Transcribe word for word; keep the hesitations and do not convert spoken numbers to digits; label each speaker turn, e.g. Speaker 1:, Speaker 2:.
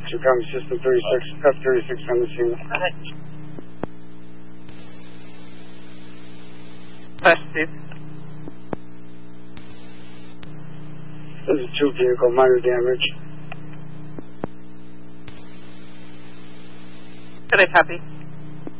Speaker 1: to come system thirty-six, F thirty-six on the scene.
Speaker 2: Okay. Test, Steve.
Speaker 1: This is two vehicle, minor damage.
Speaker 2: Good day, copy.